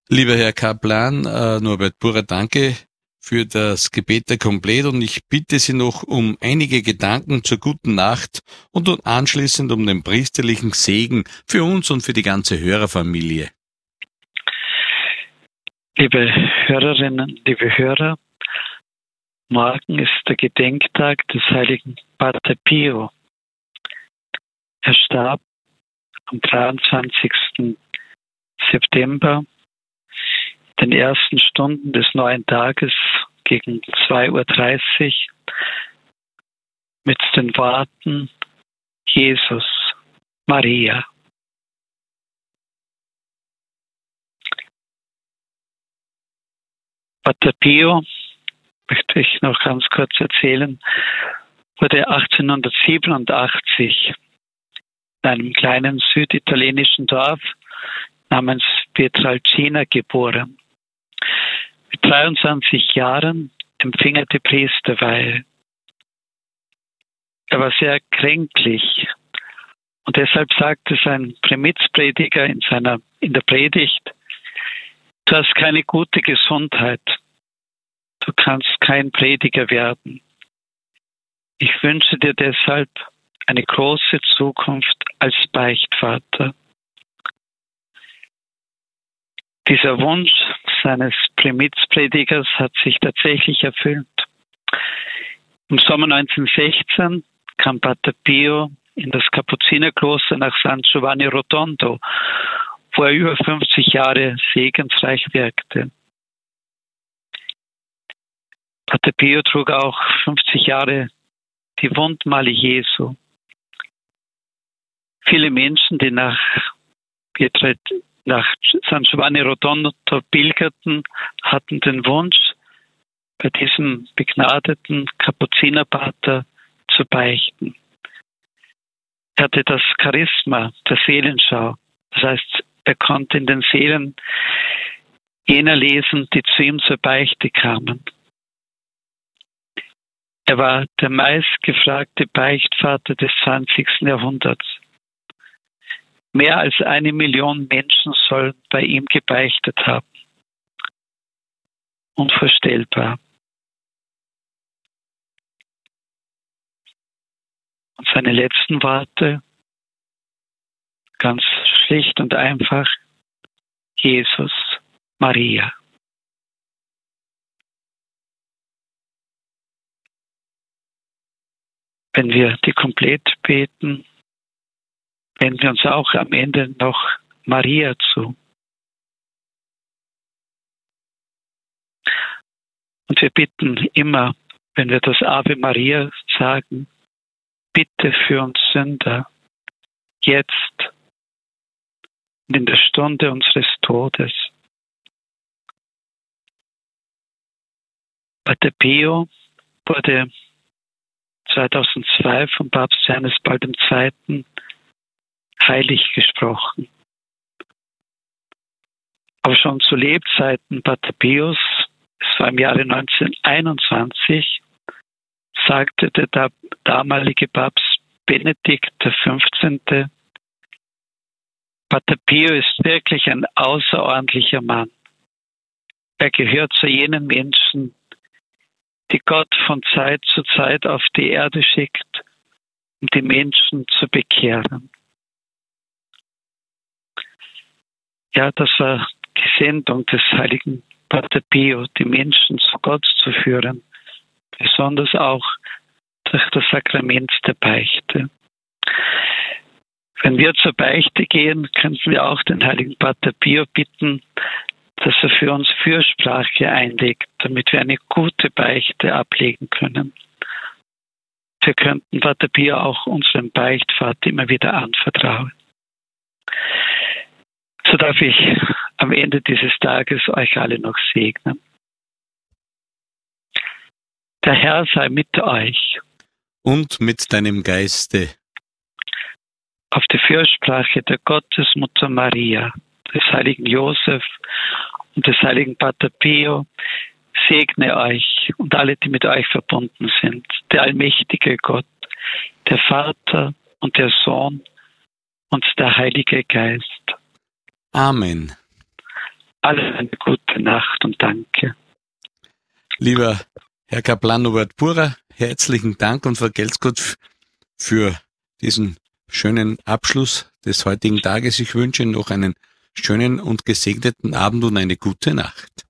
Lieber Herr Kaplan, Norbert Burrer, danke für das Gebet der Komplett und ich bitte Sie noch um einige Gedanken zur guten Nacht und anschließend um den priesterlichen Segen für uns und für die ganze Hörerfamilie. Liebe Hörerinnen, liebe Hörer, morgen ist der Gedenktag des heiligen Pater Pio. Er starb am 23. September, in den ersten Stunden des neuen Tages gegen 2:30 Uhr mit den Worten: Jesus, Maria. Pater Pio, möchte ich noch ganz kurz erzählen, wurde 1887 in einem kleinen süditalienischen Dorf namens Pietralcina geboren. Mit 23 Jahren empfing er die Priesterweihe. Er war sehr kränklich und deshalb sagte sein Primizprediger in der Predigt: Du hast keine gute Gesundheit. Du kannst kein Prediger werden. Ich wünsche dir deshalb eine große Zukunft als Beichtvater. Dieser Wunsch seines Primizpredigers hat sich tatsächlich erfüllt. Im Sommer 1916 kam Pater Pio in das Kapuzinerkloster nach San Giovanni Rotondo, wo er über 50 Jahre segensreich wirkte. Pater Pio trug auch 50 Jahre die Wundmale Jesu. Viele Menschen, die nach San Giovanni Rotondo pilgerten, hatten den Wunsch, bei diesem begnadeten Kapuzinerpater zu beichten. Er hatte das Charisma der Seelenschau. Das heißt, er konnte in den Seelen jener lesen, die zu ihm zur Beichte kamen. Er war der meistgefragte Beichtvater des 20. Jahrhunderts. Mehr als 1 Million Menschen sollen bei ihm gebeichtet haben. Unvorstellbar. Und seine letzten Worte, ganz schlicht und einfach: Jesus, Maria. Wenn wir die Komplett beten, wenden wir uns auch am Ende noch Maria zu. Und wir bitten immer, wenn wir das Ave Maria sagen: Bitte für uns Sünder, jetzt und in der Stunde unseres Todes. Pater Pio wurde 2002 vom Papst Johannes Paul II. Heilig gesprochen. Aber schon zu Lebzeiten Pater Pius, es war im Jahre 1921, sagte der damalige Papst Benedikt XV., Pater Pio ist wirklich ein außerordentlicher Mann. Er gehört zu jenen Menschen, die Gott von Zeit zu Zeit auf die Erde schickt, um die Menschen zu bekehren. Ja, das war die Sendung des heiligen Pater Pio, die Menschen zu Gott zu führen, besonders auch durch das Sakrament der Beichte. Wenn wir zur Beichte gehen, könnten wir auch den heiligen Pater Pio bitten, dass er für uns Fürsprache einlegt, damit wir eine gute Beichte ablegen können. Wir könnten Pater Pio auch unserem Beichtvater immer wieder anvertrauen. So darf ich am Ende dieses Tages euch alle noch segnen. Der Herr sei mit euch. Und mit deinem Geiste. Auf die Fürsprache der Gottesmutter Maria, des heiligen Josef und des heiligen Pater Pio, segne euch und alle, die mit euch verbunden sind, der allmächtige Gott, der Vater und der Sohn und der Heilige Geist. Amen. Alle eine gute Nacht und danke. Lieber Herr Kaplan Norbert Burer, herzlichen Dank und vergelt's Gott für diesen schönen Abschluss des heutigen Tages. Ich wünsche Ihnen noch einen schönen und gesegneten Abend und eine gute Nacht.